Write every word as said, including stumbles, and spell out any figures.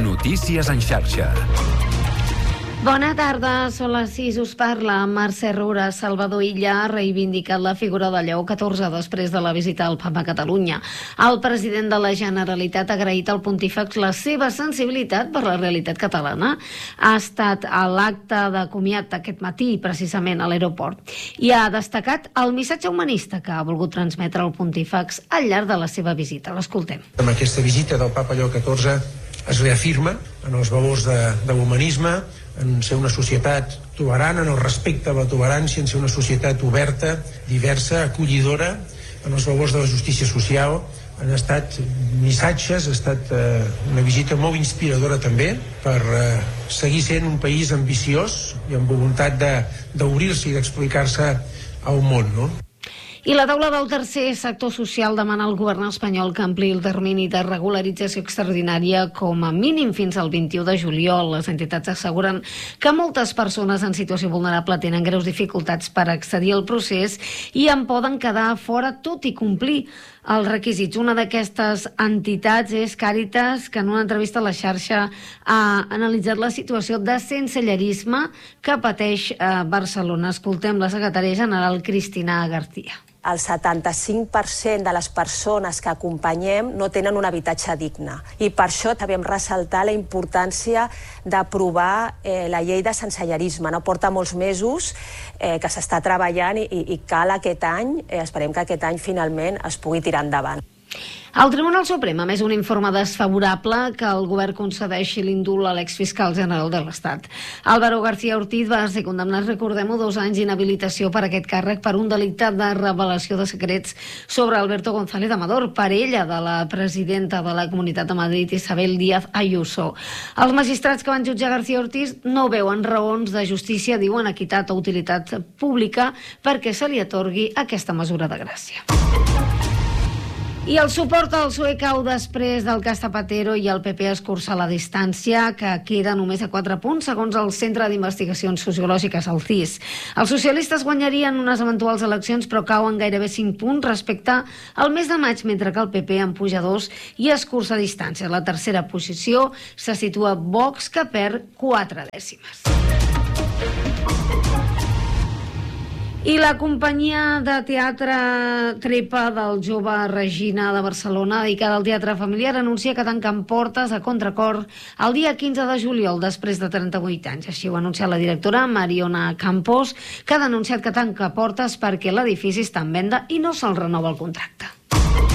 Notícies en xarxa. Bona tarda, són les sis, us parla Mercè Roura. Salvador Illa ha reivindicat la figura de Lleó catorze després de la visita al Papa a Catalunya. El president de la Generalitat ha agraït al pontífex la seva sensibilitat per la realitat catalana. Ha estat a l'acte de comiat aquest matí, precisament a l'aeroport, i ha destacat el missatge humanista que ha volgut transmetre el pontífex al llarg de la seva visita. L'escoltem. Amb aquesta visita del Papa Lleó catorze es reafirma en els valors de, de l'humanisme, en ser una societat tolerant, en el respecte a la tolerància, en ser una societat oberta, diversa, acollidora, en els valors de la justícia social. Han estat missatges, ha estat eh, una visita molt inspiradora també per eh, seguir sent un país ambiciós i amb voluntat d'obrir-se i d'explicar-se al món, no? I la taula del tercer sector social demana al govern espanyol que ampliï el termini de regularització extraordinària com a mínim fins al vint-i-u de juliol. Les entitats asseguren que moltes persones en situació vulnerable tenen greus dificultats per accedir al procés i en poden quedar fora tot i complir els requisits. Una d'aquestes entitats és Càritas, que en una entrevista a la xarxa ha analitzat la situació de sensellerisme que pateix a Barcelona. Escoltem la secretària general Cristina García. El setanta-cinc per cent de les persones que acompanyem no tenen un habitatge digne. I per això també hem ressaltat la importància d'aprovar eh, la llei de sensellerisme. No porta molts mesos eh, que s'està treballant i, i cal aquest any, eh, esperem que aquest any finalment es pugui tirar endavant. El Tribunal Suprem ha emès un informe desfavorable que el govern concedeixi l'indult a l'exfiscal general de l'Estat. Álvaro García Ortiz va ser condemnat, recordem-ho, dos anys d'inhabilitació per aquest càrrec per un delicte de revelació de secrets sobre Alberto González Amador, parella de la presidenta de la Comunitat de Madrid, Isabel Díaz Ayuso. Els magistrats que van jutjar García Ortiz no veuen raons de justícia, diuen equitat o utilitat pública, perquè se li atorgui aquesta mesura de gràcia. I el suport al PSOE cau després del cas Zapatero i el P P escurça la distància, que queda només a quatre punts, segons el Centre d'Investigacions Sociològiques, el C I S. Els socialistes guanyarien unes eventuals eleccions, però cauen gairebé cinc punts respecte al mes de maig, mentre que el P P en puja dos i escurça distància. La tercera posició se situa Vox, que perd quatre dècimes. I la companyia de teatre Trepa del jove Regina de Barcelona, dedicada al teatre familiar, anuncia que tanquen portes a contracor el dia quinze de juliol, després de trenta-vuit anys. Així ho ha anunciat la directora Mariona Campos, que ha denunciat que tanca portes perquè l'edifici està en venda i no se'l renova el contracte.